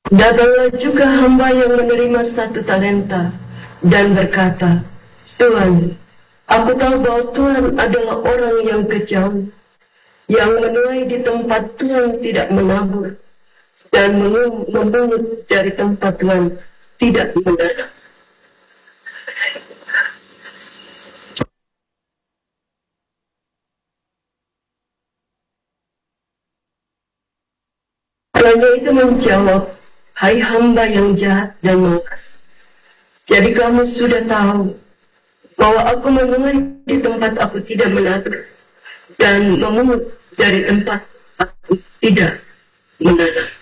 Datanglah juga hamba yang menerima 1 talenta dan berkata, Tuhan, aku tahu bahwa Tuhan adalah orang yang kejam, yang menuai di tempat Tuhan tidak menabur, dan memungut dari tempat Tuhan tidak menanam. Tuannya itu menjawab, hai hamba yang jahat dan malas. Jadi kamu sudah tahu bahwa aku menuai di tempat aku tidak menabur dan memungut dari tempat aku tidak menanam.